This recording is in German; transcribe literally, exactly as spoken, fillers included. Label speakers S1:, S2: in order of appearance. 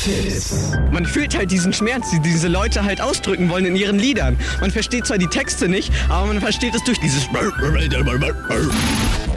S1: Hits.
S2: Man fühlt halt diesen Schmerz, die diese Leute halt ausdrücken wollen in ihren Liedern. Man versteht zwar die Texte nicht, aber man versteht es durch dieses